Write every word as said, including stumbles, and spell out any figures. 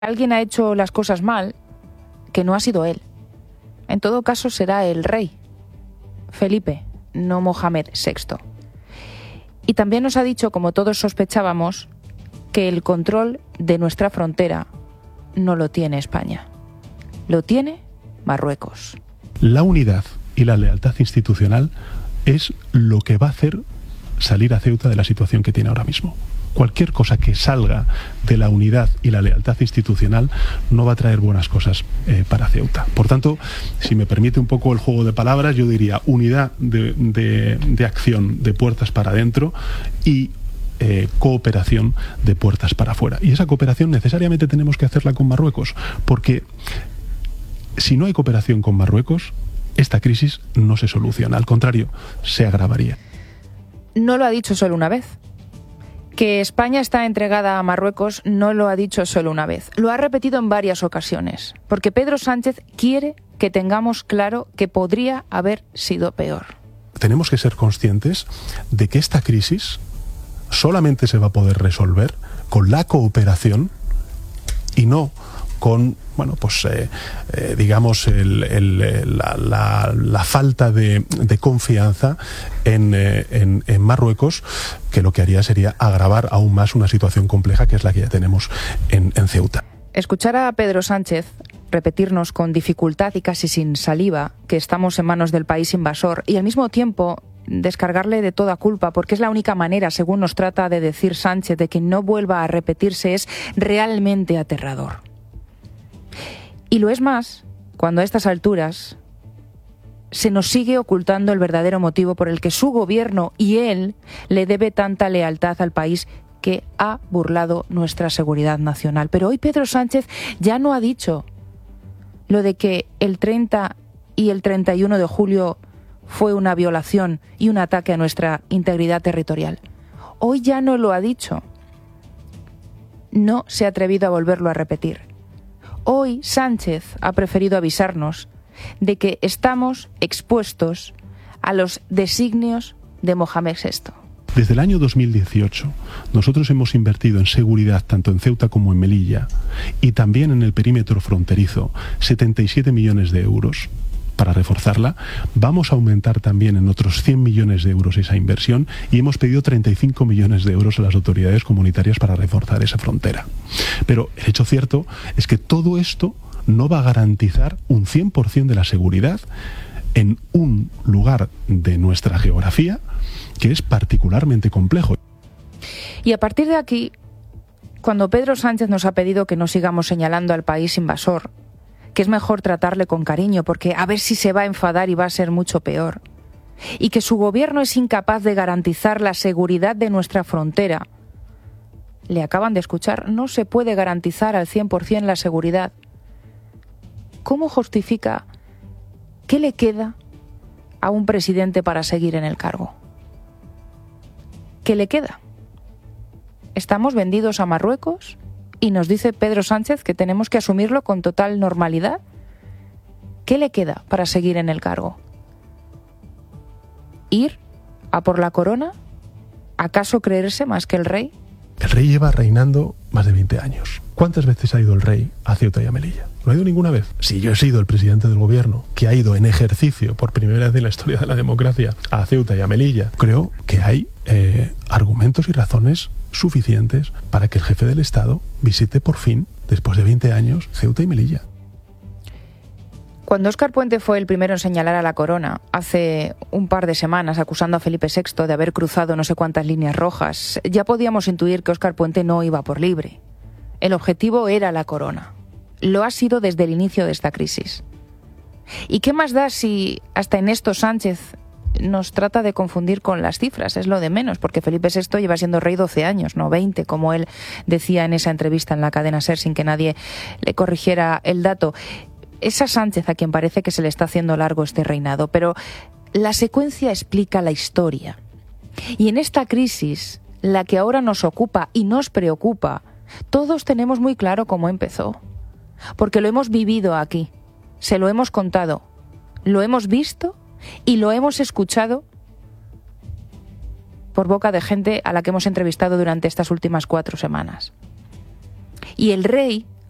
alguien ha hecho las cosas mal, que no ha sido él. En todo caso será el rey, Felipe, no Mohamed sexto. Y también nos ha dicho, como todos sospechábamos, que el control de nuestra frontera no lo tiene España, lo tiene Marruecos. La unidad y la lealtad institucional es lo que va a hacer salir a Ceuta de la situación que tiene ahora mismo. Cualquier cosa que salga de la unidad y la lealtad institucional no va a traer buenas cosas eh, para Ceuta. Por tanto, si me permite un poco el juego de palabras, yo diría unidad de, de, de acción de puertas para adentro y eh, cooperación de puertas para afuera. Y esa cooperación necesariamente tenemos que hacerla con Marruecos, porque si no hay cooperación con Marruecos, esta crisis no se soluciona, al contrario, se agravaría. No lo ha dicho solo una vez. Que España está entregada a Marruecos no lo ha dicho solo una vez, lo ha repetido en varias ocasiones, porque Pedro Sánchez quiere que tengamos claro que podría haber sido peor. Tenemos que ser conscientes de que esta crisis solamente se va a poder resolver con la cooperación y no con, bueno, pues eh, eh, digamos, el, el, la, la, la falta de, de confianza en, eh, en, en Marruecos, que lo que haría sería agravar aún más una situación compleja que es la que ya tenemos en, en Ceuta. Escuchar a Pedro Sánchez repetirnos con dificultad y casi sin saliva que estamos en manos del país invasor y al mismo tiempo descargarle de toda culpa, porque es la única manera, según nos trata de decir Sánchez, de que no vuelva a repetirse, es realmente aterrador. Y lo es más cuando a estas alturas se nos sigue ocultando el verdadero motivo por el que su gobierno y él le debe tanta lealtad al país que ha burlado nuestra seguridad nacional. Pero hoy Pedro Sánchez ya no ha dicho lo de que el treinta y el treinta y uno de julio fue una violación y un ataque a nuestra integridad territorial. Hoy ya no lo ha dicho. No se ha atrevido a volverlo a repetir. Hoy Sánchez ha preferido avisarnos de que estamos expuestos a los designios de Mohamed sexto. Desde el año dos mil dieciocho, nosotros hemos invertido en seguridad tanto en Ceuta como en Melilla y también en el perímetro fronterizo setenta y siete millones de euros para reforzarla. Vamos a aumentar también en otros cien millones de euros esa inversión y hemos pedido treinta y cinco millones de euros a las autoridades comunitarias para reforzar esa frontera. Pero el hecho cierto es que todo esto no va a garantizar un cien por ciento de la seguridad en un lugar de nuestra geografía que es particularmente complejo. Y a partir de aquí, cuando Pedro Sánchez nos ha pedido que no sigamos señalando al país invasor, que es mejor tratarle con cariño porque a ver si se va a enfadar y va a ser mucho peor, y que su gobierno es incapaz de garantizar la seguridad de nuestra frontera, le acaban de escuchar, no se puede garantizar al cien por ciento la seguridad. ¿Cómo justifica qué le queda a un presidente para seguir en el cargo? ¿Qué le queda? ¿Estamos vendidos a Marruecos? Y nos dice Pedro Sánchez que tenemos que asumirlo con total normalidad. ¿Qué le queda para seguir en el cargo? ¿Ir a por la corona? ¿Acaso creerse más que el rey? El rey lleva reinando más de veinte años. ¿Cuántas veces ha ido el rey a Ceuta y a Melilla? ¿No ha ido ninguna vez? Si yo he sido el presidente del gobierno que ha ido en ejercicio por primera vez en la historia de la democracia a Ceuta y a Melilla, creo que hay eh, argumentos y razones suficientes para que el jefe del Estado visite por fin, después de veinte años, Ceuta y Melilla. Cuando Óscar Puente fue el primero en señalar a la corona, hace un par de semanas, acusando a Felipe sexto de haber cruzado no sé cuántas líneas rojas, ya podíamos intuir que Óscar Puente no iba por libre. El objetivo era la corona. Lo ha sido desde el inicio de esta crisis. ¿Y qué más da si hasta en esto Sánchez nos trata de confundir con las cifras? Es lo de menos, porque Felipe sexto lleva siendo rey doce años, no veinte, como él decía en esa entrevista en la cadena SER sin que nadie le corrigiera el dato. Es a Sánchez a quien parece que se le está haciendo largo este reinado, pero la secuencia explica la historia. Y en esta crisis, la que ahora nos ocupa y nos preocupa, todos tenemos muy claro cómo empezó, porque lo hemos vivido aquí, se lo hemos contado, lo hemos visto y lo hemos escuchado por boca de gente a la que hemos entrevistado durante estas últimas cuatro semanas. Y el rey